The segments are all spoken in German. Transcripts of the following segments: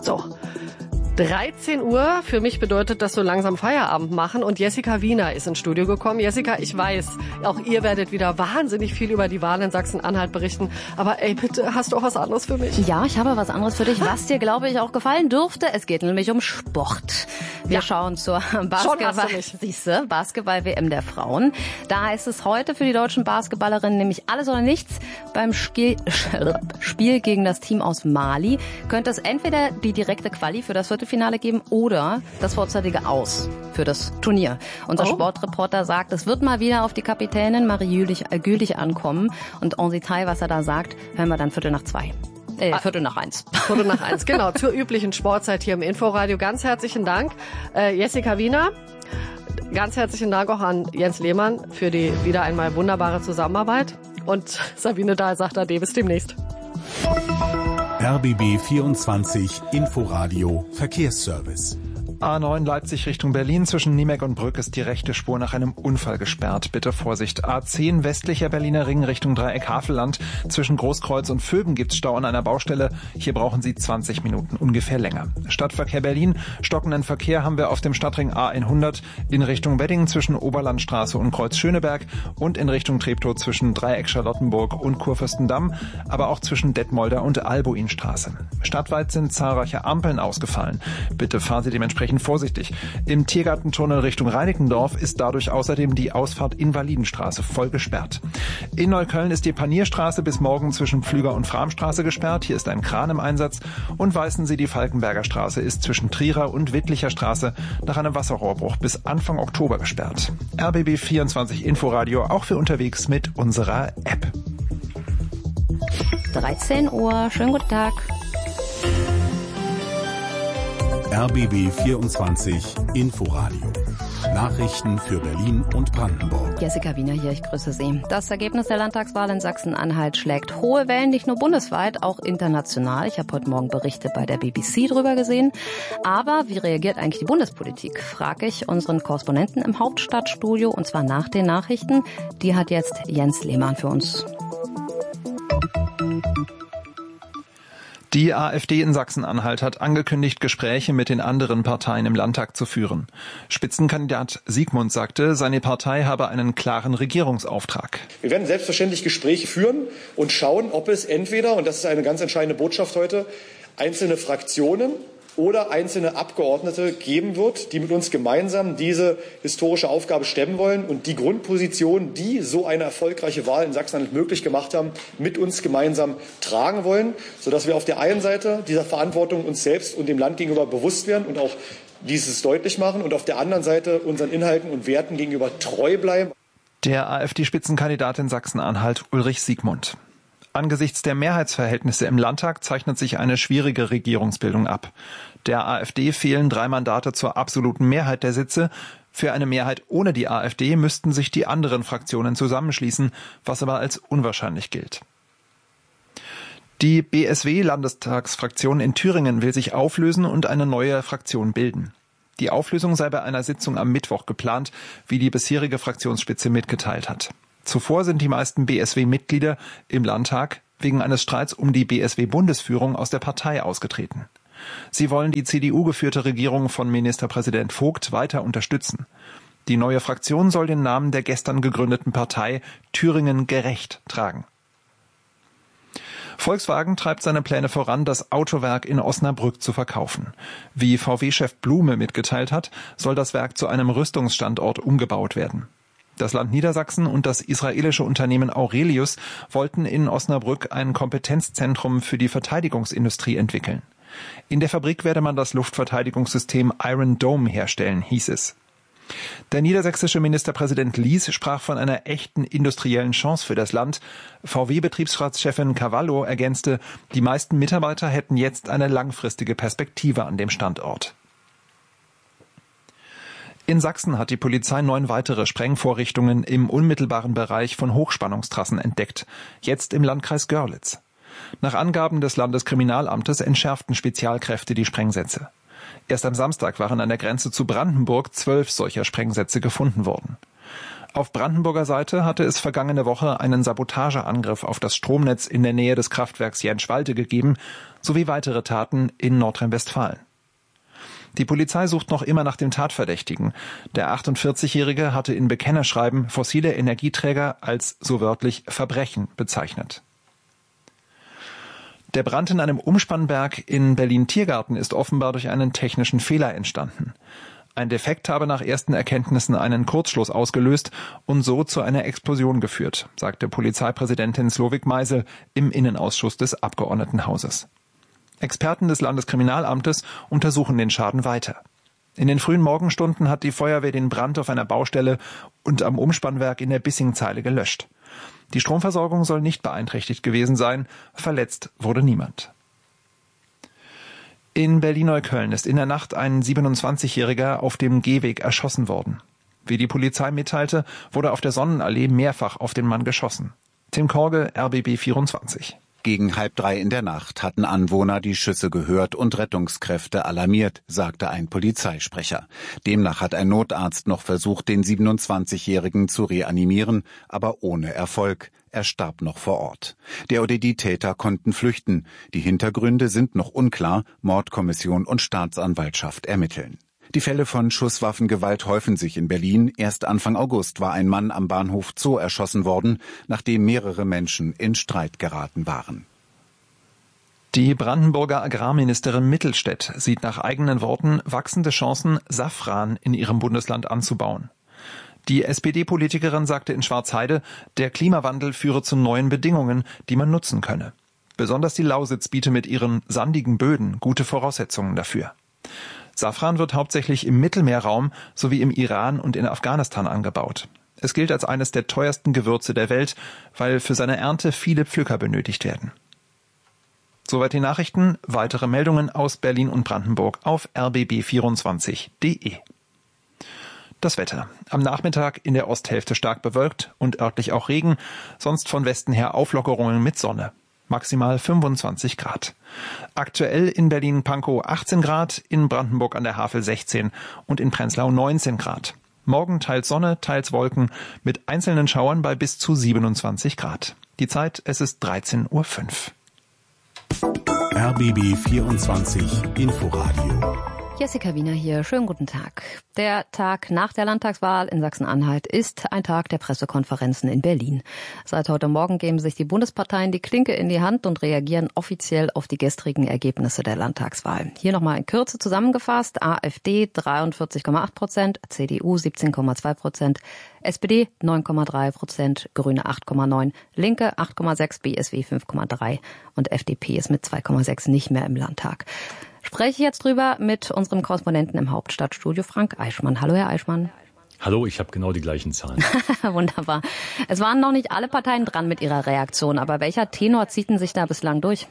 So. 13 Uhr, für mich bedeutet das so langsam Feierabend machen und Jessica Wiener ist ins Studio gekommen. Jessica, ich weiß, auch ihr werdet wieder wahnsinnig viel über die Wahl in Sachsen-Anhalt berichten, aber ey, bitte, hast du auch was anderes für mich? Ja, ich habe was anderes für dich, was dir, glaube ich, auch gefallen dürfte. Es geht nämlich um Sport. Wir schauen zur Basketball-WM der Frauen. Da heißt es heute für die deutschen Basketballerinnen nämlich alles oder nichts. Beim Spiel gegen das Team aus Mali könnte es entweder die direkte Quali für das Viertelfinale geben oder das vorzeitige Aus für das Turnier. Unser Sportreporter sagt, es wird mal wieder auf die Kapitänin Marie Gülich ankommen. Und en Detail, was er da sagt, hören wir dann Viertel nach 1. Viertel nach 1, genau, zur üblichen Sportzeit hier im Inforadio. Ganz herzlichen Dank, Jessica Wiener. Ganz herzlichen Dank auch an Jens Lehmann für die wieder einmal wunderbare Zusammenarbeit. Und Sabine Dahl sagt ade, bis demnächst. RBB 24 Inforadio Verkehrsservice. A9 Leipzig Richtung Berlin zwischen Niemeck und Brück ist die rechte Spur nach einem Unfall gesperrt. Bitte Vorsicht. A10 westlicher Berliner Ring Richtung Dreieck Havelland. Zwischen Großkreuz und Vöben gibt's Stau an einer Baustelle. Hier brauchen Sie 20 Minuten, ungefähr länger. Stadtverkehr Berlin. Stockenden Verkehr haben wir auf dem Stadtring A100 in Richtung Wedding zwischen Oberlandstraße und Kreuz Schöneberg und in Richtung Treptow zwischen Dreieck Charlottenburg und Kurfürstendamm, aber auch zwischen Detmolder und Albuinstraße. Stadtweit sind zahlreiche Ampeln ausgefallen. Bitte fahren Sie dementsprechend vorsichtig. Im Tiergartentunnel Richtung Reinickendorf ist dadurch außerdem die Ausfahrt Invalidenstraße voll gesperrt. In Neukölln ist die Panierstraße bis morgen zwischen Pflüger und Framstraße gesperrt. Hier ist ein Kran im Einsatz. Und Weißensee die Falkenberger Straße ist zwischen Trierer und Wittlicher Straße nach einem Wasserrohrbruch bis Anfang Oktober gesperrt. RBB 24 Inforadio auch für unterwegs mit unserer App. 13 Uhr, schönen guten Tag. RBB 24 Inforadio. Nachrichten für Berlin und Brandenburg. Jessica Wiener hier, ich grüße Sie. Das Ergebnis der Landtagswahl in Sachsen-Anhalt schlägt hohe Wellen, nicht nur bundesweit, auch international. Ich habe heute Morgen Berichte bei der BBC drüber gesehen. Aber wie reagiert eigentlich die Bundespolitik, frage ich unseren Korrespondenten im Hauptstadtstudio, und zwar nach den Nachrichten. Die hat jetzt Jens Lehmann für uns. Die AfD in Sachsen-Anhalt hat angekündigt, Gespräche mit den anderen Parteien im Landtag zu führen. Spitzenkandidat Siegmund sagte, seine Partei habe einen klaren Regierungsauftrag. Wir werden selbstverständlich Gespräche führen und schauen, ob es entweder, und das ist eine ganz entscheidende Botschaft heute, einzelne Fraktionen oder einzelne Abgeordnete geben wird, die mit uns gemeinsam diese historische Aufgabe stemmen wollen und die Grundposition, die so eine erfolgreiche Wahl in Sachsen-Anhalt möglich gemacht haben, mit uns gemeinsam tragen wollen, sodass wir auf der einen Seite dieser Verantwortung uns selbst und dem Land gegenüber bewusst werden und auch dieses deutlich machen und auf der anderen Seite unseren Inhalten und Werten gegenüber treu bleiben. Der AfD-Spitzenkandidat in Sachsen-Anhalt Ulrich Siegmund. Angesichts der Mehrheitsverhältnisse im Landtag zeichnet sich eine schwierige Regierungsbildung ab. Der AfD fehlen 3 Mandate zur absoluten Mehrheit der Sitze. Für eine Mehrheit ohne die AfD müssten sich die anderen Fraktionen zusammenschließen, was aber als unwahrscheinlich gilt. Die BSW-Landestagsfraktion in Thüringen will sich auflösen und eine neue Fraktion bilden. Die Auflösung sei bei einer Sitzung am Mittwoch geplant, wie die bisherige Fraktionsspitze mitgeteilt hat. Zuvor sind die meisten BSW-Mitglieder im Landtag wegen eines Streits um die BSW-Bundesführung aus der Partei ausgetreten. Sie wollen die CDU-geführte Regierung von Ministerpräsident Vogt weiter unterstützen. Die neue Fraktion soll den Namen der gestern gegründeten Partei Thüringen gerecht tragen. Volkswagen treibt seine Pläne voran, das Autowerk in Osnabrück zu verkaufen. Wie VW-Chef Blume mitgeteilt hat, soll das Werk zu einem Rüstungsstandort umgebaut werden. Das Land Niedersachsen und das israelische Unternehmen Aurelius wollten in Osnabrück ein Kompetenzzentrum für die Verteidigungsindustrie entwickeln. In der Fabrik werde man das Luftverteidigungssystem Iron Dome herstellen, hieß es. Der niedersächsische Ministerpräsident Lies sprach von einer echten industriellen Chance für das Land. VW-Betriebsratschefin Cavallo ergänzte, die meisten Mitarbeiter hätten jetzt eine langfristige Perspektive an dem Standort. In Sachsen hat die Polizei 9 weitere Sprengvorrichtungen im unmittelbaren Bereich von Hochspannungstrassen entdeckt, jetzt im Landkreis Görlitz. Nach Angaben des Landeskriminalamtes entschärften Spezialkräfte die Sprengsätze. Erst am Samstag waren an der Grenze zu Brandenburg 12 solcher Sprengsätze gefunden worden. Auf Brandenburger Seite hatte es vergangene Woche einen Sabotageangriff auf das Stromnetz in der Nähe des Kraftwerks Jenschwalde gegeben, sowie weitere Taten in Nordrhein-Westfalen. Die Polizei sucht noch immer nach dem Tatverdächtigen. Der 48-Jährige hatte in Bekennerschreiben fossile Energieträger als so wörtlich Verbrechen bezeichnet. Der Brand in einem Umspannberg in Berlin-Tiergarten ist offenbar durch einen technischen Fehler entstanden. Ein Defekt habe nach ersten Erkenntnissen einen Kurzschluss ausgelöst und so zu einer Explosion geführt, sagte Polizeipräsidentin Slowik Meisel im Innenausschuss des Abgeordnetenhauses. Experten des Landeskriminalamtes untersuchen den Schaden weiter. In den frühen Morgenstunden hat die Feuerwehr den Brand auf einer Baustelle und am Umspannwerk in der Bissingzeile gelöscht. Die Stromversorgung soll nicht beeinträchtigt gewesen sein, verletzt wurde niemand. In Berlin-Neukölln ist in der Nacht ein 27-Jähriger auf dem Gehweg erschossen worden. Wie die Polizei mitteilte, wurde auf der Sonnenallee mehrfach auf den Mann geschossen. Tim Korge, RBB 24. Gegen 2:30 in der Nacht hatten Anwohner die Schüsse gehört und Rettungskräfte alarmiert, sagte ein Polizeisprecher. Demnach hat ein Notarzt noch versucht, den 27-Jährigen zu reanimieren, aber ohne Erfolg. Er starb noch vor Ort. Der oder die Täter konnten flüchten. Die Hintergründe sind noch unklar. Mordkommission und Staatsanwaltschaft ermitteln. Die Fälle von Schusswaffengewalt häufen sich in Berlin. Erst Anfang August war ein Mann am Bahnhof Zoo erschossen worden, nachdem mehrere Menschen in Streit geraten waren. Die Brandenburger Agrarministerin Mittelstädt sieht nach eigenen Worten wachsende Chancen, Safran in ihrem Bundesland anzubauen. Die SPD-Politikerin sagte in Schwarzheide, der Klimawandel führe zu neuen Bedingungen, die man nutzen könne. Besonders die Lausitz biete mit ihren sandigen Böden gute Voraussetzungen dafür. Safran wird hauptsächlich im Mittelmeerraum sowie im Iran und in Afghanistan angebaut. Es gilt als eines der teuersten Gewürze der Welt, weil für seine Ernte viele Pflücker benötigt werden. Soweit die Nachrichten. Weitere Meldungen aus Berlin und Brandenburg auf rbb24.de. Das Wetter. Am Nachmittag in der Osthälfte stark bewölkt und örtlich auch Regen, sonst von Westen her Auflockerungen mit Sonne. Maximal 25 Grad. Aktuell in Berlin-Pankow 18 Grad, in Brandenburg an der Havel 16 und in Prenzlau 19 Grad. Morgen teils Sonne, teils Wolken mit einzelnen Schauern bei bis zu 27 Grad. Die Zeit, es ist 13:05 Uhr. RBB 24 Inforadio. Jessica Wiener hier. Schönen guten Tag. Der Tag nach der Landtagswahl in Sachsen-Anhalt ist ein Tag der Pressekonferenzen in Berlin. Seit heute Morgen geben sich die Bundesparteien die Klinke in die Hand und reagieren offiziell auf die gestrigen Ergebnisse der Landtagswahl. Hier nochmal in Kürze zusammengefasst. AfD 43,8%, CDU 17,2%, SPD 9,3%, Grüne 8,9%, Linke 8,6%, BSW 5,3% und FDP ist mit 2,6% nicht mehr im Landtag. Spreche ich jetzt drüber mit unserem Korrespondenten im Hauptstadtstudio, Frank Eichmann. Hallo, Herr Eichmann. Hallo, ich habe genau die gleichen Zahlen. Wunderbar. Es waren noch nicht alle Parteien dran mit ihrer Reaktion, aber welcher Tenor zieht denn sich da bislang durch?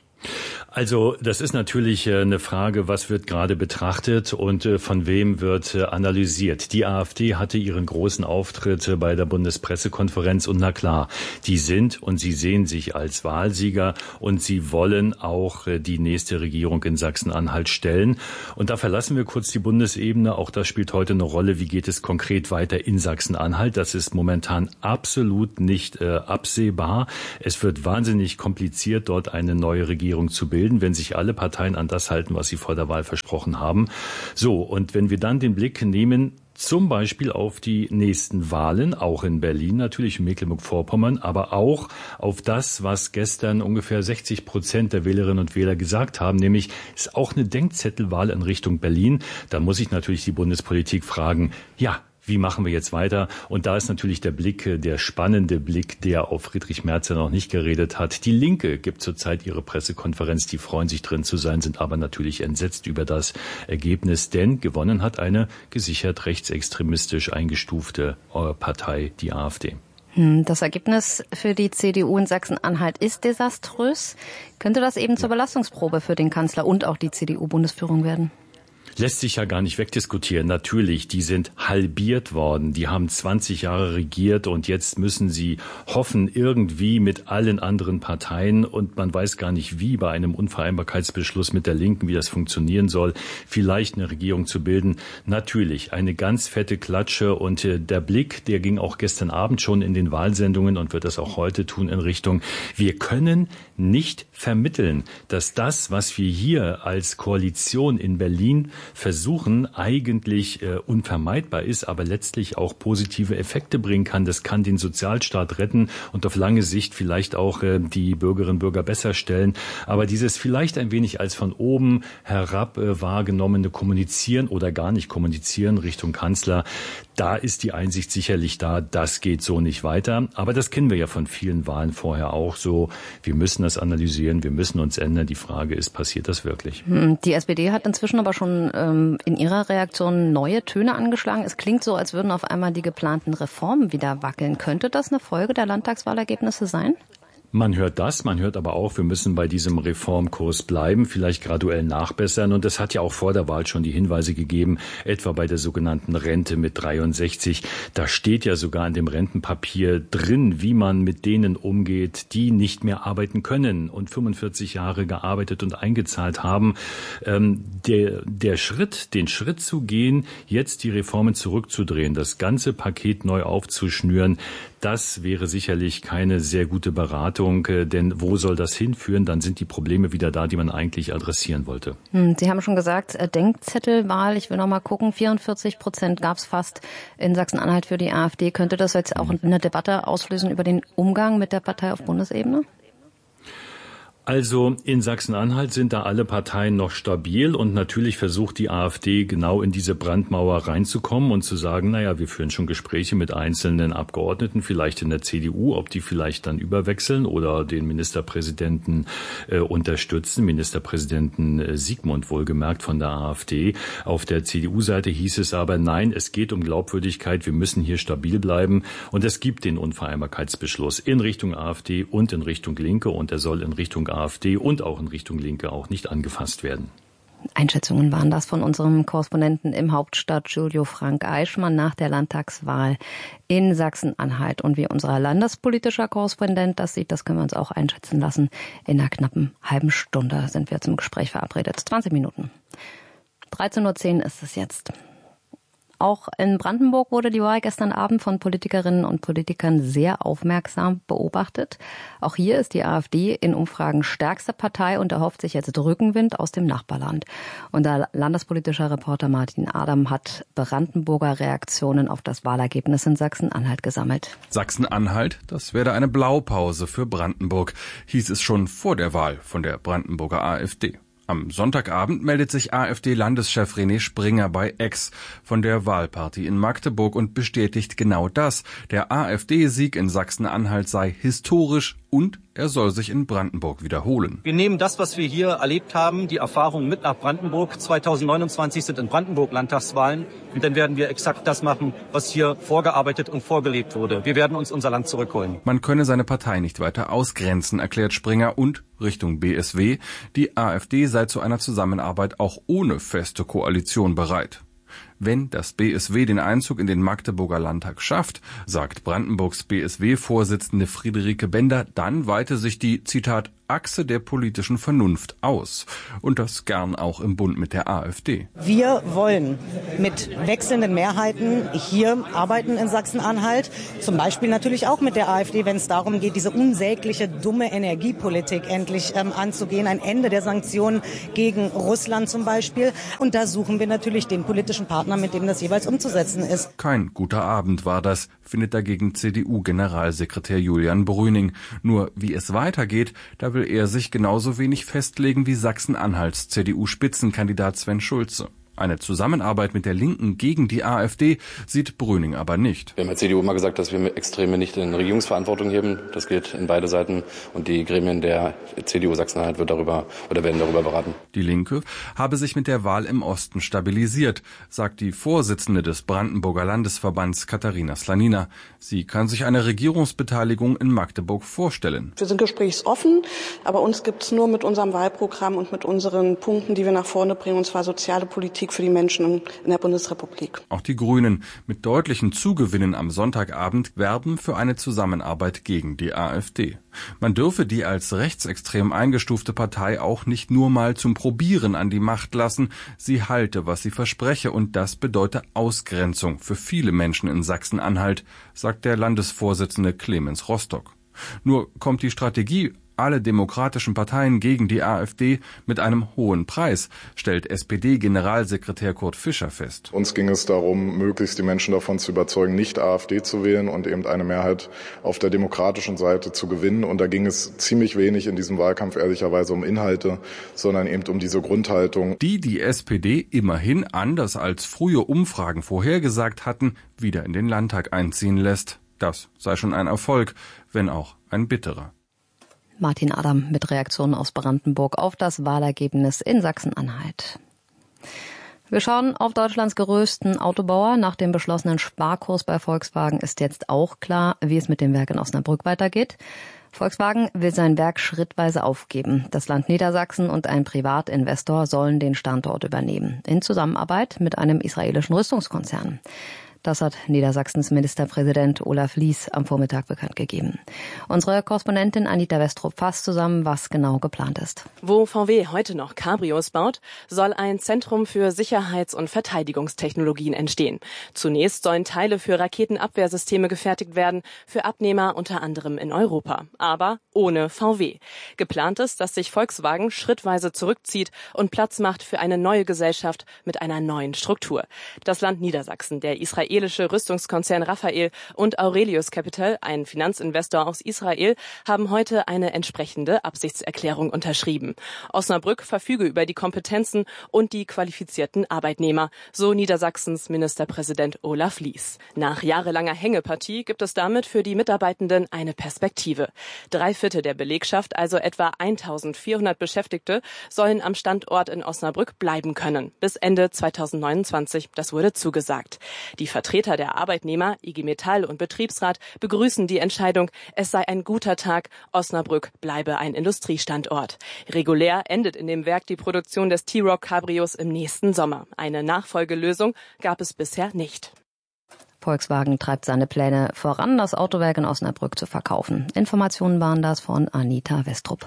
Also das ist natürlich eine Frage, was wird gerade betrachtet und von wem wird analysiert. Die AfD hatte ihren großen Auftritt bei der Bundespressekonferenz und na klar, die sind und sie sehen sich als Wahlsieger und sie wollen auch die nächste Regierung in Sachsen-Anhalt stellen. Und da verlassen wir kurz die Bundesebene. Auch das spielt heute eine Rolle. Wie geht es konkret weiter in Sachsen-Anhalt? Das ist momentan absolut nicht absehbar. Es wird wahnsinnig kompliziert, dort eine neue Regierung zu bilden, wenn sich alle Parteien an das halten, was sie vor der Wahl versprochen haben. So, und wenn wir dann den Blick nehmen, zum Beispiel auf die nächsten Wahlen, auch in Berlin, natürlich in Mecklenburg-Vorpommern, aber auch auf das, was gestern ungefähr 60% der Wählerinnen und Wähler gesagt haben, nämlich ist auch eine Denkzettelwahl in Richtung Berlin. Da muss ich natürlich die Bundespolitik fragen, ja, wie machen wir jetzt weiter? Und da ist natürlich der Blick, der spannende Blick, der auf Friedrich Merz ja noch nicht geredet hat. Die Linke gibt zurzeit ihre Pressekonferenz. Die freuen sich drin zu sein, sind aber natürlich entsetzt über das Ergebnis, denn gewonnen hat eine gesichert rechtsextremistisch eingestufte Partei, die AfD. Das Ergebnis für die CDU in Sachsen-Anhalt ist desaströs. Könnte das eben zur Belastungsprobe für den Kanzler und auch die CDU-Bundesführung werden? Lässt sich ja gar nicht wegdiskutieren. Natürlich, die sind halbiert worden. Die haben 20 Jahre regiert und jetzt müssen sie hoffen, irgendwie mit allen anderen Parteien, und man weiß gar nicht wie, bei einem Unvereinbarkeitsbeschluss mit der Linken, wie das funktionieren soll, vielleicht eine Regierung zu bilden. Natürlich, eine ganz fette Klatsche, und der Blick, der ging auch gestern Abend schon in den Wahlsendungen und wird das auch heute tun in Richtung, wir können nicht vermitteln, dass das, was wir hier als Koalition in Berlin versuchen, eigentlich unvermeidbar ist, aber letztlich auch positive Effekte bringen kann. Das kann den Sozialstaat retten und auf lange Sicht vielleicht auch die Bürgerinnen und Bürger besser stellen. Aber dieses vielleicht ein wenig als von oben herab wahrgenommene Kommunizieren oder gar nicht kommunizieren Richtung Kanzler, da ist die Einsicht sicherlich da, das geht so nicht weiter. Aber das kennen wir ja von vielen Wahlen vorher auch so. Wir müssen das analysieren, wir müssen uns ändern. Die Frage ist, passiert das wirklich? Die SPD hat inzwischen aber schon in ihrer Reaktion neue Töne angeschlagen. Es klingt so, als würden auf einmal die geplanten Reformen wieder wackeln. Könnte das eine Folge der Landtagswahlergebnisse sein? Man hört das, man hört aber auch, wir müssen bei diesem Reformkurs bleiben, vielleicht graduell nachbessern. Und es hat ja auch vor der Wahl schon die Hinweise gegeben, etwa bei der sogenannten Rente mit 63. Da steht ja sogar in dem Rentenpapier drin, wie man mit denen umgeht, die nicht mehr arbeiten können und 45 Jahre gearbeitet und eingezahlt haben. Den Schritt zu gehen, jetzt die Reformen zurückzudrehen, das ganze Paket neu aufzuschnüren, das wäre sicherlich keine sehr gute Beratung, denn wo soll das hinführen? Dann sind die Probleme wieder da, die man eigentlich adressieren wollte. Sie haben schon gesagt, Denkzettelwahl, ich will noch mal gucken, 44% gab es fast in Sachsen-Anhalt für die AfD. Könnte das jetzt auch eine Debatte auslösen über den Umgang mit der Partei auf Bundesebene? Also in Sachsen-Anhalt sind da alle Parteien noch stabil und natürlich versucht die AfD genau in diese Brandmauer reinzukommen und zu sagen, naja, wir führen schon Gespräche mit einzelnen Abgeordneten, vielleicht in der CDU, ob die vielleicht dann überwechseln oder den Ministerpräsidenten unterstützen. Ministerpräsidenten Sigmund wohlgemerkt von der AfD. Auf der CDU-Seite hieß es aber, nein, es geht um Glaubwürdigkeit, wir müssen hier stabil bleiben und es gibt den Unvereinbarkeitsbeschluss in Richtung AfD und in Richtung Linke und er soll in Richtung AfD und auch in Richtung Linke auch nicht angefasst werden. Einschätzungen waren das von unserem Korrespondenten im Hauptstadt Julio Frank Eichmann nach der Landtagswahl in Sachsen-Anhalt. Und wie unser landespolitischer Korrespondent das sieht, das können wir uns auch einschätzen lassen. In einer knappen halben Stunde sind wir zum Gespräch verabredet. 20 Minuten. 13:10 Uhr ist es jetzt. Auch in Brandenburg wurde die Wahl gestern Abend von Politikerinnen und Politikern sehr aufmerksam beobachtet. Auch hier ist die AfD in Umfragen stärkste Partei und erhofft sich jetzt Rückenwind aus dem Nachbarland. Unser landespolitischer Reporter Martin Adam hat Brandenburger Reaktionen auf das Wahlergebnis in Sachsen-Anhalt gesammelt. Sachsen-Anhalt, das werde eine Blaupause für Brandenburg, hieß es schon vor der Wahl von der Brandenburger AfD. Am Sonntagabend meldet sich AfD-Landeschef René Springer bei X von der Wahlparty in Magdeburg und bestätigt genau das. Der AfD-Sieg in Sachsen-Anhalt sei historisch und er soll sich in Brandenburg wiederholen. Wir nehmen das, was wir hier erlebt haben, die Erfahrungen mit nach Brandenburg. 2029 sind in Brandenburg Landtagswahlen und dann werden wir exakt das machen, was hier vorgearbeitet und vorgelebt wurde. Wir werden uns unser Land zurückholen. Man könne seine Partei nicht weiter ausgrenzen, erklärt Springer und Richtung BSW, die AfD sei zu einer Zusammenarbeit auch ohne feste Koalition bereit. Wenn das BSW den Einzug in den Magdeburger Landtag schafft, sagt Brandenburgs BSW-Vorsitzende Friederike Bender, dann weite sich die, Zitat, Achse der politischen Vernunft aus. Und das gern auch im Bund mit der AfD. Wir wollen mit wechselnden Mehrheiten hier arbeiten in Sachsen-Anhalt. Zum Beispiel natürlich auch mit der AfD, wenn es darum geht, diese unsägliche, dumme Energiepolitik endlich anzugehen. Ein Ende der Sanktionen gegen Russland zum Beispiel. Und da suchen wir natürlich den politischen Partner, mit dem das jeweils umzusetzen ist. Kein guter Abend war das, findet dagegen CDU-Generalsekretär Julian Brüning. Nur wie es weitergeht, da will er sich genauso wenig festlegen wie Sachsen-Anhalts CDU-Spitzenkandidat Sven Schulze. Eine Zusammenarbeit mit der Linken gegen die AfD sieht Brüning aber nicht. Wir haben als CDU immer gesagt, dass wir mit Extreme nicht in Regierungsverantwortung heben. Das gilt in beide Seiten. Und die Gremien der CDU Sachsen-Anhalt werden darüber beraten. Die Linke habe sich mit der Wahl im Osten stabilisiert, sagt die Vorsitzende des Brandenburger Landesverbands Katharina Slanina. Sie kann sich eine Regierungsbeteiligung in Magdeburg vorstellen. Wir sind gesprächsoffen, aber uns gibt es nur mit unserem Wahlprogramm und mit unseren Punkten, die wir nach vorne bringen, und zwar soziale Politik wichtig für die Menschen in der Bundesrepublik. Auch die Grünen mit deutlichen Zugewinnen am Sonntagabend werben für eine Zusammenarbeit gegen die AfD. Man dürfe die als rechtsextrem eingestufte Partei auch nicht nur mal zum Probieren an die Macht lassen. Sie halte, was sie verspreche, und das bedeute Ausgrenzung für viele Menschen in Sachsen-Anhalt, sagt der Landesvorsitzende Clemens Rostock. Nur kommt die Strategie, alle demokratischen Parteien gegen die AfD, mit einem hohen Preis, stellt SPD-Generalsekretär Kurt Fischer fest. Uns ging es darum, möglichst die Menschen davon zu überzeugen, nicht AfD zu wählen und eben eine Mehrheit auf der demokratischen Seite zu gewinnen. Und da ging es ziemlich wenig in diesem Wahlkampf ehrlicherweise um Inhalte, sondern eben um diese Grundhaltung. Die SPD immerhin, anders als frühe Umfragen vorhergesagt hatten, wieder in den Landtag einziehen lässt. Das sei schon ein Erfolg, wenn auch ein bitterer. Martin Adam mit Reaktionen aus Brandenburg auf das Wahlergebnis in Sachsen-Anhalt. Wir schauen auf Deutschlands größten Autobauer. Nach dem beschlossenen Sparkurs bei Volkswagen ist jetzt auch klar, wie es mit dem Werk in Osnabrück weitergeht. Volkswagen will sein Werk schrittweise aufgeben. Das Land Niedersachsen und ein Privatinvestor sollen den Standort übernehmen, in Zusammenarbeit mit einem israelischen Rüstungskonzern. Das hat Niedersachsens Ministerpräsident Olaf Lies am Vormittag bekannt gegeben. Unsere Korrespondentin Anita Westrup fasst zusammen, was genau geplant ist. Wo VW heute noch Cabrios baut, soll ein Zentrum für Sicherheits- und Verteidigungstechnologien entstehen. Zunächst sollen Teile für Raketenabwehrsysteme gefertigt werden, für Abnehmer unter anderem in Europa, aber ohne VW. Geplant ist, dass sich Volkswagen schrittweise zurückzieht und Platz macht für eine neue Gesellschaft mit einer neuen Struktur. Das Land Niedersachsen, der israelische Rüstungskonzern Rafael und Aurelius Capital, ein Finanzinvestor aus Israel, haben heute eine entsprechende Absichtserklärung unterschrieben. Osnabrück verfüge über die Kompetenzen und die qualifizierten Arbeitnehmer, so Niedersachsens Ministerpräsident Olaf Lies. Nach jahrelanger Hängepartie gibt es damit für die Mitarbeitenden eine Perspektive. 3/4 der Belegschaft, also etwa 1400 Beschäftigte, sollen am Standort in Osnabrück bleiben können. Bis Ende 2029, das wurde zugesagt. Die Vertreter der Arbeitnehmer, IG Metall und Betriebsrat begrüßen die Entscheidung, es sei ein guter Tag, Osnabrück bleibe ein Industriestandort. Regulär endet in dem Werk die Produktion des T-Roc Cabrios im nächsten Sommer. Eine Nachfolgelösung gab es bisher nicht. Volkswagen treibt seine Pläne voran, das Autowerk in Osnabrück zu verkaufen. Informationen waren das von Anita Westrup.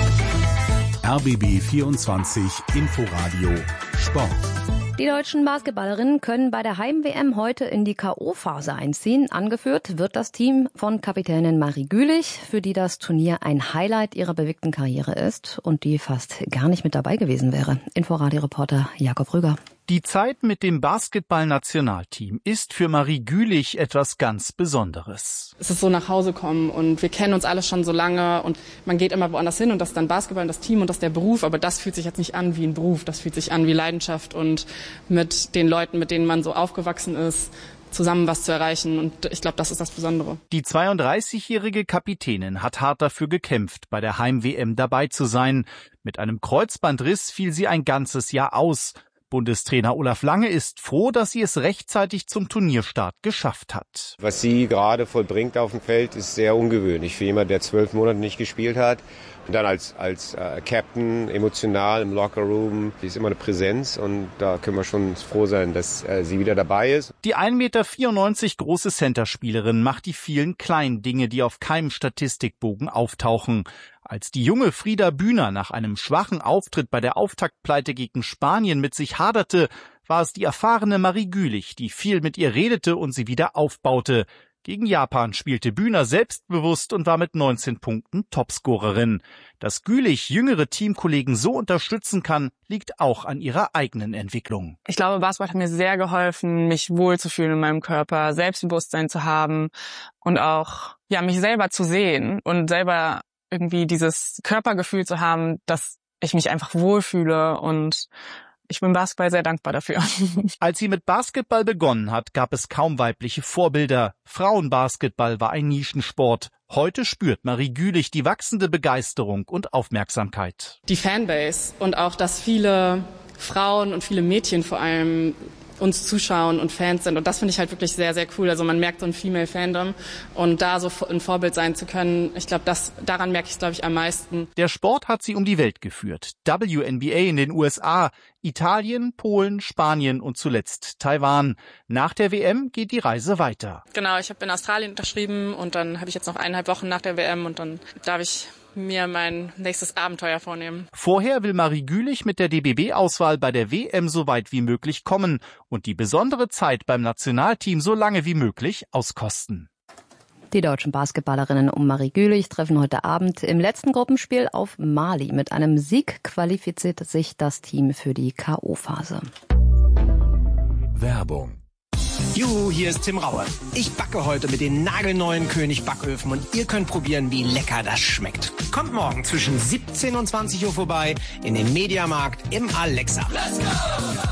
RBB 24 Inforadio Sport. Die deutschen Basketballerinnen können bei der Heim-WM heute in die K.O.-Phase einziehen. Angeführt wird das Team von Kapitänin Marie Gülich, für die das Turnier ein Highlight ihrer bewegten Karriere ist und die fast gar nicht mit dabei gewesen wäre. Inforadio-Reporter Jakob Rüger. Die Zeit mit dem Basketball-Nationalteam ist für Marie Gülich etwas ganz Besonderes. Es ist so nach Hause kommen und wir kennen uns alle schon so lange und man geht immer woanders hin und das ist dann Basketball und das Team und das ist der Beruf, aber das fühlt sich jetzt nicht an wie ein Beruf, das fühlt sich an wie Leidenschaft und mit den Leuten, mit denen man so aufgewachsen ist, zusammen was zu erreichen und ich glaube, das ist das Besondere. Die 32-jährige Kapitänin hat hart dafür gekämpft, bei der Heim-WM dabei zu sein. Mit einem Kreuzbandriss fiel sie ein ganzes Jahr aus. Bundestrainer Olaf Lange ist froh, dass sie es rechtzeitig zum Turnierstart geschafft hat. Was sie gerade vollbringt auf dem Feld, ist sehr ungewöhnlich für jemanden, der 12 Monate nicht gespielt hat. Und dann als Captain, emotional im Lockerroom, die ist immer eine Präsenz und da können wir schon froh sein, dass sie wieder dabei ist. Die 1,94 Meter große Centerspielerin macht die vielen kleinen Dinge, die auf keinem Statistikbogen auftauchen. Als die junge Frieda Bühner nach einem schwachen Auftritt bei der Auftaktpleite gegen Spanien mit sich haderte, war es die erfahrene Marie Gülich, die viel mit ihr redete und sie wieder aufbaute. Gegen Japan spielte Bühner selbstbewusst und war mit 19 Punkten Topscorerin. Dass Gülich jüngere Teamkollegen so unterstützen kann, liegt auch an ihrer eigenen Entwicklung. Ich glaube, Basketball hat mir sehr geholfen, mich wohlzufühlen in meinem Körper, Selbstbewusstsein zu haben und auch mich selber zu sehen und selber irgendwie dieses Körpergefühl zu haben, dass ich mich einfach wohlfühle und ich bin Basketball sehr dankbar dafür. Als sie mit Basketball begonnen hat, gab es kaum weibliche Vorbilder. Frauenbasketball war ein Nischensport. Heute spürt Marie Gülich die wachsende Begeisterung und Aufmerksamkeit. Die Fanbase und auch, dass viele Frauen und viele Mädchen vor allem uns zuschauen und Fans sind. Und das finde ich halt wirklich sehr, sehr cool. Also man merkt so ein Female-Fandom und da so ein Vorbild sein zu können, ich glaube, daran merke ich es, glaube ich, am meisten. Der Sport hat sie um die Welt geführt. WNBA in den USA, Italien, Polen, Spanien und zuletzt Taiwan. Nach der WM geht die Reise weiter. Genau, ich habe in Australien unterschrieben und dann habe ich jetzt noch 1,5 Wochen nach der WM und dann darf ich mir mein nächstes Abenteuer vornehmen. Vorher will Marie Gülich mit der DBB-Auswahl bei der WM so weit wie möglich kommen und die besondere Zeit beim Nationalteam so lange wie möglich auskosten. Die deutschen Basketballerinnen um Marie Gülich treffen heute Abend im letzten Gruppenspiel auf Mali. Mit einem Sieg qualifiziert sich das Team für die K.O.-Phase. Werbung. Juhu, hier ist Tim Raue. Ich backe heute mit den nagelneuen König Backöfen und ihr könnt probieren, wie lecker das schmeckt. Kommt morgen zwischen 17 und 20 Uhr vorbei in den Mediamarkt im Alexa. Let's go!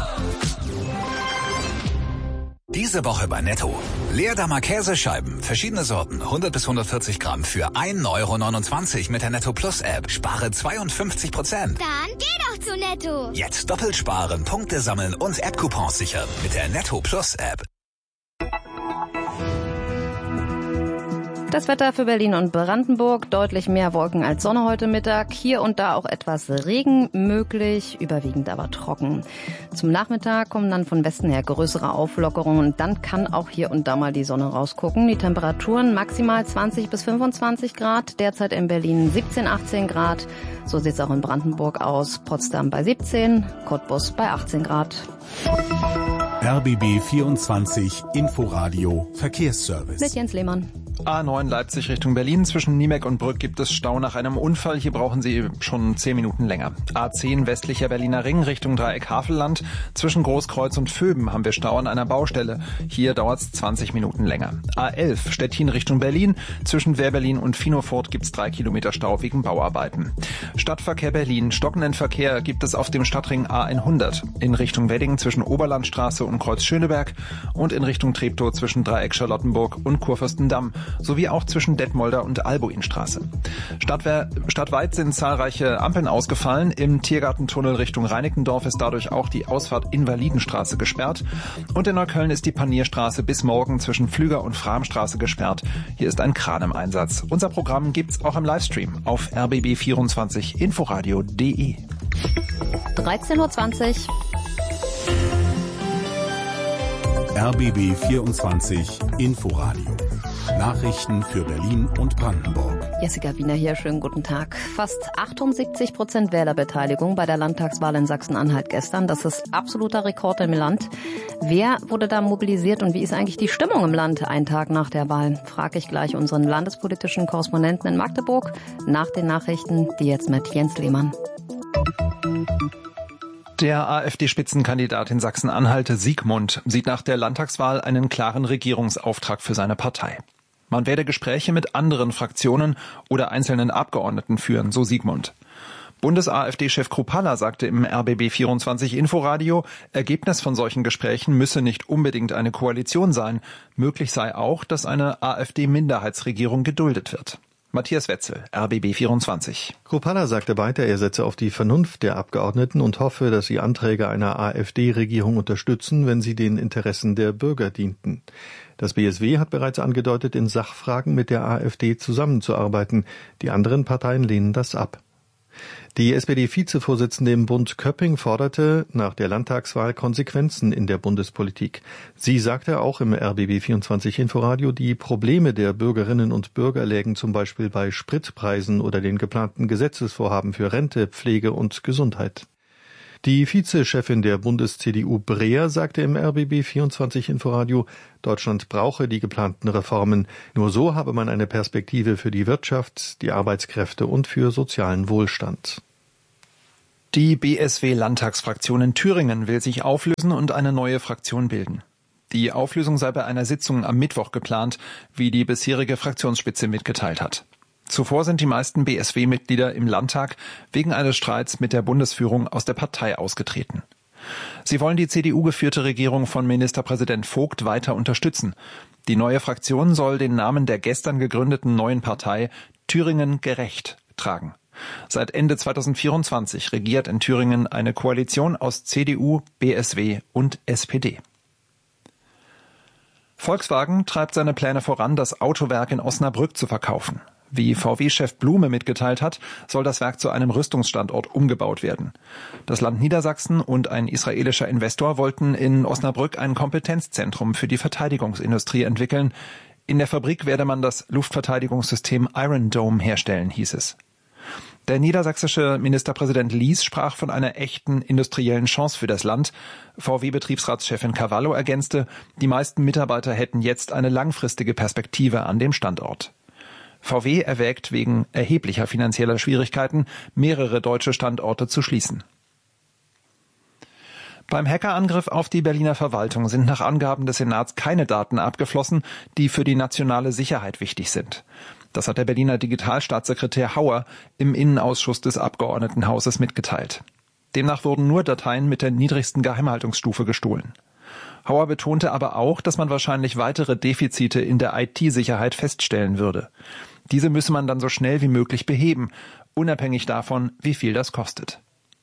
Diese Woche bei Netto. Leerdammer Käsescheiben, verschiedene Sorten, 100 bis 140 Gramm für 1,29 € mit der Netto Plus App. Spare 52%. Dann geh doch zu Netto. Jetzt doppelt sparen, Punkte sammeln und App-Coupons sichern mit der Netto Plus App. Das Wetter für Berlin und Brandenburg, deutlich mehr Wolken als Sonne heute Mittag. Hier und da auch etwas Regen möglich, überwiegend aber trocken. Zum Nachmittag kommen dann von Westen her größere Auflockerungen und dann kann auch hier und da mal die Sonne rausgucken. Die Temperaturen maximal 20 bis 25 Grad, derzeit in Berlin 17, 18 Grad. So sieht es auch in Brandenburg aus. Potsdam bei 17, Cottbus bei 18 Grad. RBB 24 Inforadio Verkehrsservice. Mit Jens Lehmann. A9 Leipzig Richtung Berlin. Zwischen Niemek und Brück gibt es Stau nach einem Unfall. Hier brauchen Sie schon 10 Minuten länger. A10 westlicher Berliner Ring Richtung Dreieck Havelland. Zwischen Großkreuz und Vöben haben wir Stau an einer Baustelle. Hier dauert es 20 Minuten länger. A11 Stettin Richtung Berlin. Zwischen Wehrberlin und Finofurt gibt es 3 Kilometer Stau wegen Bauarbeiten. Stadtverkehr Berlin. Stockenden Verkehr gibt es auf dem Stadtring A100. In Richtung Wedding zwischen Oberlandstraße und Kreuz Schöneberg und in Richtung Treptow zwischen Dreieck Charlottenburg und Kurfürstendamm. Sowie auch zwischen Detmolder und Albuinstraße. Stadtweit sind zahlreiche Ampeln ausgefallen. Im Tiergartentunnel Richtung Reinickendorf ist dadurch auch die Ausfahrt Invalidenstraße gesperrt. Und in Neukölln ist die Panierstraße bis morgen zwischen Pflüger und Framstraße gesperrt. Hier ist ein Kran im Einsatz. Unser Programm gibt's auch im Livestream auf rbb24inforadio.de. 13:20 Uhr. RBB 24 Inforadio. Nachrichten für Berlin und Brandenburg. Jessica Wiener hier, schönen guten Tag. Fast 78% Wählerbeteiligung bei der Landtagswahl in Sachsen-Anhalt gestern. Das ist absoluter Rekord im Land. Wer wurde da mobilisiert und wie ist eigentlich die Stimmung im Land einen Tag nach der Wahl? Frage ich gleich unseren landespolitischen Korrespondenten in Magdeburg nach den Nachrichten, die jetzt mit Jens Lehmann. Der AfD-Spitzenkandidat in Sachsen-Anhalt, Siegmund, sieht nach der Landtagswahl einen klaren Regierungsauftrag für seine Partei. Man werde Gespräche mit anderen Fraktionen oder einzelnen Abgeordneten führen, so Siegmund. Bundes-AfD-Chef Kruppalla sagte im RBB24 Inforadio, Ergebnis von solchen Gesprächen müsse nicht unbedingt eine Koalition sein. Möglich sei auch, dass eine AfD-Minderheitsregierung geduldet wird. Matthias Wetzel, RBB24. Kruppalla sagte weiter, er setze auf die Vernunft der Abgeordneten und hoffe, dass sie Anträge einer AfD-Regierung unterstützen, wenn sie den Interessen der Bürger dienten. Das BSW hat bereits angedeutet, in Sachfragen mit der AfD zusammenzuarbeiten. Die anderen Parteien lehnen das ab. Die SPD-Vizevorsitzende im Bund Köpping forderte nach der Landtagswahl Konsequenzen in der Bundespolitik. Sie sagte auch im RBB24 Inforadio, die Probleme der Bürgerinnen und Bürger lägen zum Beispiel bei Spritpreisen oder den geplanten Gesetzesvorhaben für Rente, Pflege und Gesundheit. Die Vizechefin der Bundes-CDU Breer sagte im RBB24 Inforadio, Deutschland brauche die geplanten Reformen. Nur so habe man eine Perspektive für die Wirtschaft, die Arbeitskräfte und für sozialen Wohlstand. Die BSW-Landtagsfraktion in Thüringen will sich auflösen und eine neue Fraktion bilden. Die Auflösung sei bei einer Sitzung am Mittwoch geplant, wie die bisherige Fraktionsspitze mitgeteilt hat. Zuvor sind die meisten BSW-Mitglieder im Landtag wegen eines Streits mit der Bundesführung aus der Partei ausgetreten. Sie wollen die CDU-geführte Regierung von Ministerpräsident Vogt weiter unterstützen. Die neue Fraktion soll den Namen der gestern gegründeten neuen Partei Thüringen gerecht tragen. Seit Ende 2024 regiert in Thüringen eine Koalition aus CDU, BSW und SPD. Volkswagen treibt seine Pläne voran, das Autowerk in Osnabrück zu verkaufen. Wie VW-Chef Blume mitgeteilt hat, soll das Werk zu einem Rüstungsstandort umgebaut werden. Das Land Niedersachsen und ein israelischer Investor wollten in Osnabrück ein Kompetenzzentrum für die Verteidigungsindustrie entwickeln. In der Fabrik werde man das Luftverteidigungssystem Iron Dome herstellen, hieß es. Der niedersächsische Ministerpräsident Lies sprach von einer echten industriellen Chance für das Land. VW-Betriebsratschefin Cavallo ergänzte, die meisten Mitarbeiter hätten jetzt eine langfristige Perspektive an dem Standort. VW erwägt wegen erheblicher finanzieller Schwierigkeiten, mehrere deutsche Standorte zu schließen. Beim Hackerangriff auf die Berliner Verwaltung sind nach Angaben des Senats keine Daten abgeflossen, die für die nationale Sicherheit wichtig sind. Das hat der Berliner Digitalstaatssekretär Hauer im Innenausschuss des Abgeordnetenhauses mitgeteilt. Demnach wurden nur Dateien mit der niedrigsten Geheimhaltungsstufe gestohlen. Hauer betonte aber auch, dass man wahrscheinlich weitere Defizite in der IT-Sicherheit feststellen würde. Diese müsse man dann so schnell wie möglich beheben, unabhängig davon, wie viel das kostet.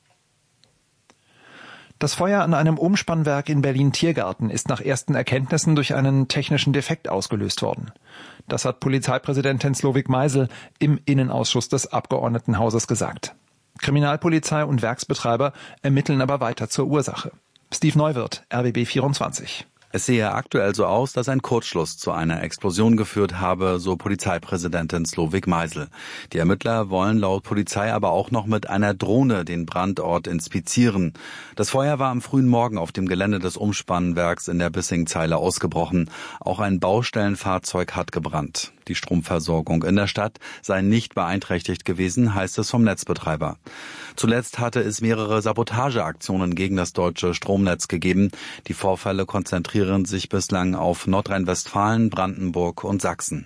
Das Feuer an einem Umspannwerk in Berlin-Tiergarten ist nach ersten Erkenntnissen durch einen technischen Defekt ausgelöst worden. Das hat Polizeipräsidentin Slowik Meisel im Innenausschuss des Abgeordnetenhauses gesagt. Kriminalpolizei und Werksbetreiber ermitteln aber weiter zur Ursache. Steve Neuwirth, RBB 24. Es sehe aktuell so aus, dass ein Kurzschluss zu einer Explosion geführt habe, so Polizeipräsidentin Slowik Meisel. Die Ermittler wollen laut Polizei aber auch noch mit einer Drohne den Brandort inspizieren. Das Feuer war am frühen Morgen auf dem Gelände des Umspannwerks in der Bissingzeile ausgebrochen. Auch ein Baustellenfahrzeug hat gebrannt. Die Stromversorgung in der Stadt sei nicht beeinträchtigt gewesen, heißt es vom Netzbetreiber. Zuletzt hatte es mehrere Sabotageaktionen gegen das deutsche Stromnetz gegeben. Die Vorfälle konzentrieren sich bislang auf Nordrhein-Westfalen, Brandenburg und Sachsen.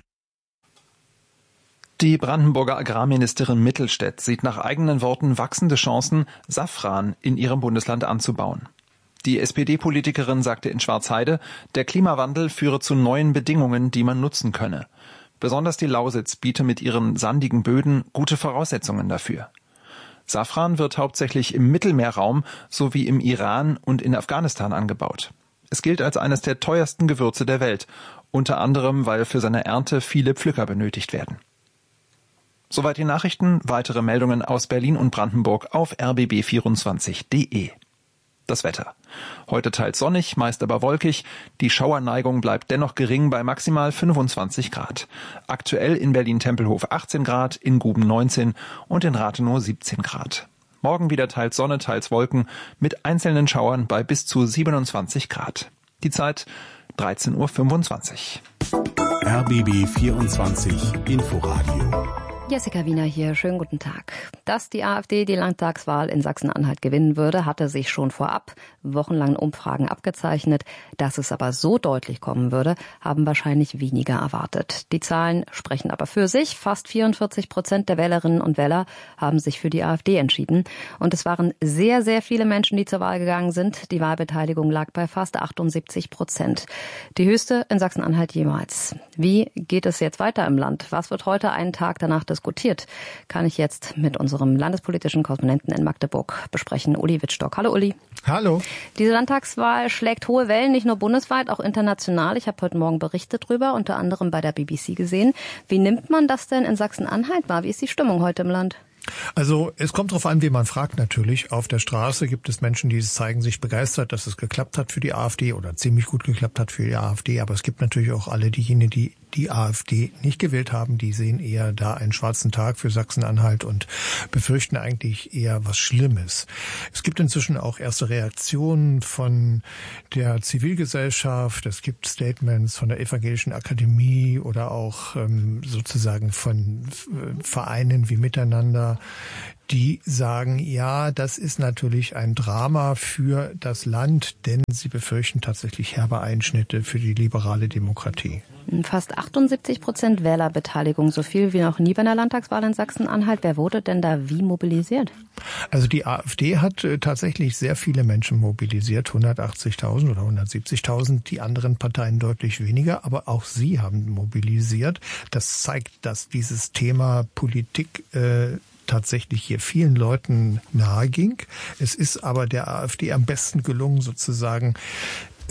Die Brandenburger Agrarministerin Mittelstädt sieht nach eigenen Worten wachsende Chancen, Safran in ihrem Bundesland anzubauen. Die SPD-Politikerin sagte in Schwarzheide, der Klimawandel führe zu neuen Bedingungen, die man nutzen könne. Besonders die Lausitz biete mit ihren sandigen Böden gute Voraussetzungen dafür. Safran wird hauptsächlich im Mittelmeerraum sowie im Iran und in Afghanistan angebaut. Es gilt als eines der teuersten Gewürze der Welt, unter anderem, weil für seine Ernte viele Pflücker benötigt werden. Soweit die Nachrichten, weitere Meldungen aus Berlin und Brandenburg auf rbb24.de. Das Wetter. Heute teils sonnig, meist aber wolkig. Die Schauerneigung bleibt dennoch gering bei maximal 25 Grad. Aktuell in Berlin-Tempelhof 18 Grad, in Guben 19 und in Rathenow 17 Grad. Morgen wieder teils Sonne, teils Wolken mit einzelnen Schauern bei bis zu 27 Grad. Die Zeit 13.25 Uhr. RBB 24 Inforadio. Jessica Wiener hier, schönen guten Tag. Dass die AfD die Landtagswahl in Sachsen-Anhalt gewinnen würde, hatte sich schon vorab wochenlangen Umfragen abgezeichnet. Dass es aber so deutlich kommen würde, haben wahrscheinlich weniger erwartet. Die Zahlen sprechen aber für sich. Fast 44% der Wählerinnen und Wähler haben sich für die AfD entschieden. Und es waren sehr, sehr viele Menschen, die zur Wahl gegangen sind. Die Wahlbeteiligung lag bei fast 78%. Die höchste in Sachsen-Anhalt jemals. Wie geht es jetzt weiter im Land? Was wird heute einen Tag danach diskutiert, kann ich jetzt mit unserem landespolitischen Korrespondenten in Magdeburg besprechen, Uli Wittstock. Hallo Uli. Hallo. Diese Landtagswahl schlägt hohe Wellen, nicht nur bundesweit, auch international. Ich habe heute Morgen Berichte drüber, unter anderem bei der BBC gesehen. Wie nimmt man das denn in Sachsen-Anhalt wahr? Wie ist die Stimmung heute im Land? Also es kommt darauf an, wen man fragt natürlich. Auf der Straße gibt es Menschen, die zeigen sich begeistert, dass es geklappt hat für die AfD oder ziemlich gut geklappt hat für die AfD. Aber es gibt natürlich auch alle diejenigen, die die AfD nicht gewählt haben. Die sehen eher da einen schwarzen Tag für Sachsen-Anhalt und befürchten eigentlich eher was Schlimmes. Es gibt inzwischen auch erste Reaktionen von der Zivilgesellschaft. Es gibt Statements von der Evangelischen Akademie oder auch sozusagen von Vereinen wie Miteinander, die sagen, ja, das ist natürlich ein Drama für das Land, denn sie befürchten tatsächlich herbe Einschnitte für die liberale Demokratie. Fast 78% Wählerbeteiligung, so viel wie noch nie bei einer Landtagswahl in Sachsen-Anhalt. Wer wurde denn da wie mobilisiert? Also die AfD hat tatsächlich sehr viele Menschen mobilisiert, 180.000 oder 170.000, die anderen Parteien deutlich weniger, aber auch sie haben mobilisiert. Das zeigt, dass dieses Thema Politik tatsächlich hier vielen Leuten nahe ging. Es ist aber der AfD am besten gelungen, sozusagen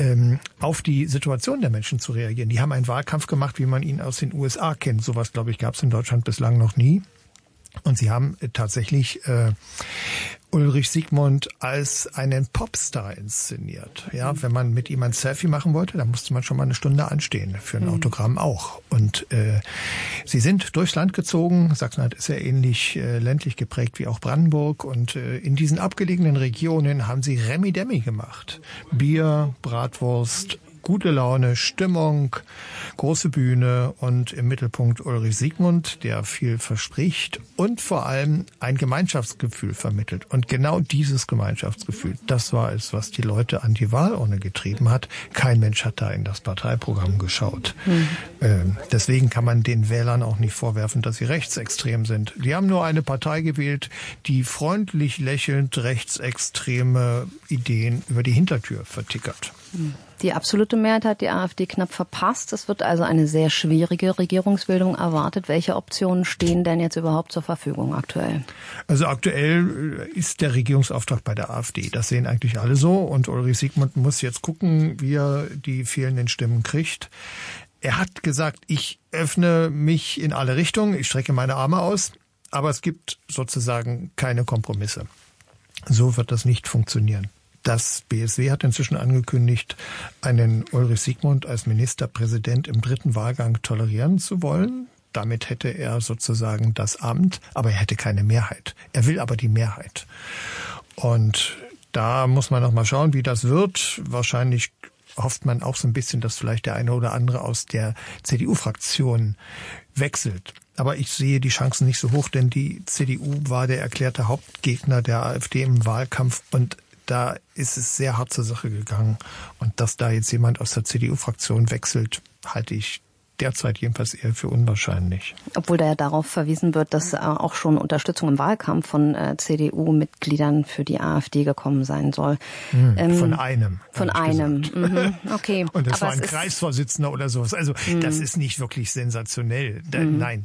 auf die Situation der Menschen zu reagieren. Die haben einen Wahlkampf gemacht, wie man ihn aus den USA kennt. Sowas, glaube ich, gab es in Deutschland bislang noch nie. Und sie haben tatsächlich Ulrich Siegmund als einen Popstar inszeniert. Ja, wenn man mit ihm ein Selfie machen wollte, dann musste man schon mal eine Stunde anstehen. Für ein Autogramm auch. Und sie sind durchs Land gezogen. Sachsen-Anhalt ist ja ähnlich ländlich geprägt wie auch Brandenburg. Und in diesen abgelegenen Regionen haben sie Remi-Demi gemacht. Bier, Bratwurst, gute Laune, Stimmung, große Bühne und im Mittelpunkt Ulrich Siegmund, der viel verspricht und vor allem ein Gemeinschaftsgefühl vermittelt. Und genau dieses Gemeinschaftsgefühl, das war es, was die Leute an die Wahlurne getrieben hat. Kein Mensch hat da in das Parteiprogramm geschaut. Deswegen kann man den Wählern auch nicht vorwerfen, dass sie rechtsextrem sind. Die haben nur eine Partei gewählt, die freundlich lächelnd rechtsextreme Ideen über die Hintertür vertickert. Die absolute Mehrheit hat die AfD knapp verpasst. Es wird also eine sehr schwierige Regierungsbildung erwartet. Welche Optionen stehen denn jetzt überhaupt zur Verfügung aktuell? Also aktuell ist der Regierungsauftrag bei der AfD. Das sehen eigentlich alle so. Und Ulrich Siegmund muss jetzt gucken, wie er die fehlenden Stimmen kriegt. Er hat gesagt, ich öffne mich in alle Richtungen, ich strecke meine Arme aus, aber es gibt sozusagen keine Kompromisse. So wird das nicht funktionieren. Das BSW hat inzwischen angekündigt, einen Ulrich Siegmund als Ministerpräsident im dritten Wahlgang tolerieren zu wollen. Damit hätte er sozusagen das Amt, aber er hätte keine Mehrheit. Er will aber die Mehrheit. Und da muss man noch mal schauen, wie das wird. Wahrscheinlich hofft man auch so ein bisschen, dass vielleicht der eine oder andere aus der CDU-Fraktion wechselt. Aber ich sehe die Chancen nicht so hoch, denn die CDU war der erklärte Hauptgegner der AfD im Wahlkampf und da ist es sehr hart zur Sache gegangen. Und dass da jetzt jemand aus der CDU-Fraktion wechselt, halte ich derzeit jedenfalls eher für unwahrscheinlich. Obwohl da ja darauf verwiesen wird, dass auch schon Unterstützung im Wahlkampf von CDU-Mitgliedern für die AfD gekommen sein soll. Von einem. Von einem. Okay. Und das war ein Kreisvorsitzender oder sowas. Also das ist nicht wirklich sensationell. Nein.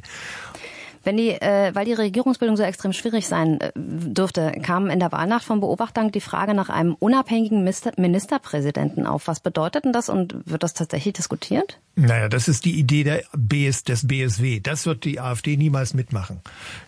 Weil die Regierungsbildung so extrem schwierig sein dürfte, kam in der Wahlnacht von Beobachtern die Frage nach einem unabhängigen Ministerpräsidenten auf. Was bedeutet denn das und wird das tatsächlich diskutiert? Naja, das ist die Idee des BSW. Das wird die AfD niemals mitmachen.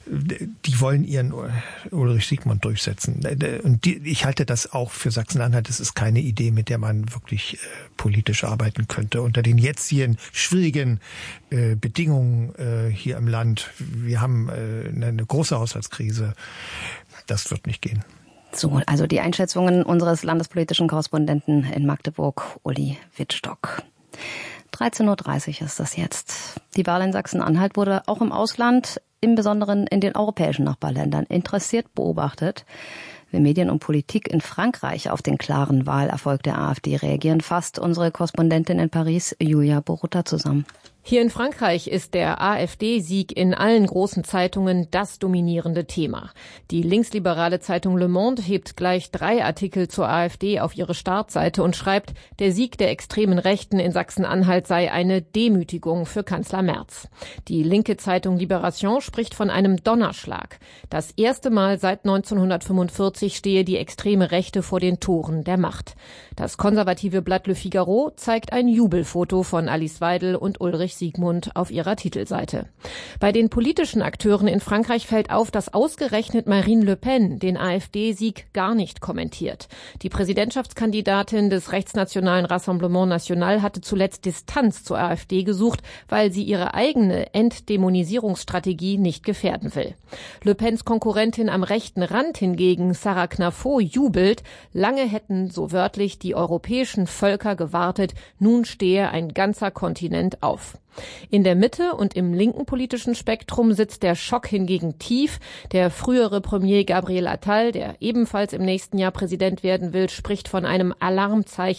Die wollen ihren Ulrich Siegmund durchsetzen. Und ich halte das auch für Sachsen-Anhalt. Das ist keine Idee, mit der man wirklich politisch arbeiten könnte. Unter den jetzigen schwierigen Bedingungen hier im Land. Wir haben eine große Haushaltskrise. Das wird nicht gehen. So, also die Einschätzungen unseres landespolitischen Korrespondenten in Magdeburg, Uli Wittstock. 13.30 Uhr ist das jetzt. Die Wahl in Sachsen-Anhalt wurde auch im Ausland, im Besonderen in den europäischen Nachbarländern, interessiert beobachtet. Wie Medien und Politik in Frankreich auf den klaren Wahlerfolg der AfD reagieren, fasst unsere Korrespondentin in Paris, Julia Borutta, zusammen. Hier in Frankreich ist der AfD-Sieg in allen großen Zeitungen das dominierende Thema. Die linksliberale Zeitung Le Monde hebt gleich 3 Artikel zur AfD auf ihre Startseite und schreibt, der Sieg der extremen Rechten in Sachsen-Anhalt sei eine Demütigung für Kanzler Merz. Die linke Zeitung Libération spricht von einem Donnerschlag. Das erste Mal seit 1945 stehe die extreme Rechte vor den Toren der Macht. Das konservative Blatt Le Figaro zeigt ein Jubelfoto von Alice Weidel und Ulrich Siegmund auf ihrer Titelseite. Bei den politischen Akteuren in Frankreich fällt auf, dass ausgerechnet Marine Le Pen den AfD-Sieg gar nicht kommentiert. Die Präsidentschaftskandidatin des rechtsnationalen Rassemblement National hatte zuletzt Distanz zur AfD gesucht, weil sie ihre eigene Entdämonisierungsstrategie nicht gefährden will. Le Pens Konkurrentin am rechten Rand hingegen, Sarah Knafo, jubelt. Lange hätten, so wörtlich, die europäischen Völker gewartet. Nun stehe ein ganzer Kontinent auf. In der Mitte und im linken politischen Spektrum sitzt der Schock hingegen tief. Der frühere Premier Gabriel Attal, der ebenfalls im nächsten Jahr Präsident werden will, spricht von einem Alarmzeichen